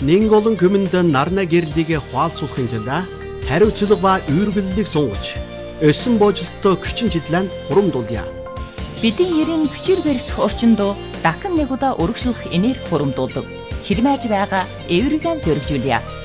Нэн олон хүмүнд нарна гэрлийг хуалцуулахын тулд хариуцлага ба үүргэллийг сунгаж, өссөн боожлолттой хүчин чиглэн хурамдуулъя. Бидний ерийн хүчээр барих орчинд дахин нэг удаа өргөжлөх энерги хурамдуулдаг. Ширмэж байгаа эвэргэн зөргижүүлье.